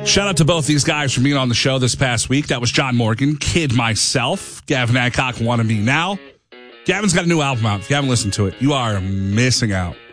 Shout out to both these guys for being on the show this past week. That was John Morgan, Kid Myself, Gavin Adcock, Wanna Be Now. Gavin's got a new album out. If you haven't listened to it, you are missing out.